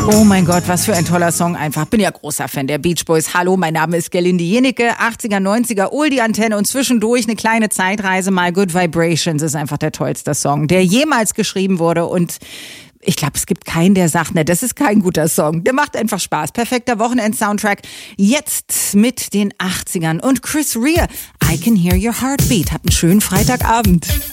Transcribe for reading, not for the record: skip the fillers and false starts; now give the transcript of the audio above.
Oh mein Gott, was für ein toller Song einfach. Bin ja großer Fan der Beach Boys. Hallo, mein Name ist Gerlinde Jenecke, 80er, 90er, Oldie-Antenne und zwischendurch eine kleine Zeitreise. My Good Vibrations ist einfach der tollste Song, der jemals geschrieben wurde und ich glaube, es gibt keinen, der sagt, ne, das ist kein guter Song. Der macht einfach Spaß. Perfekter Wochenend-Soundtrack. Jetzt mit den 80ern und Chris Rea. I Can Hear Your Heartbeat. Habt einen schönen Freitagabend.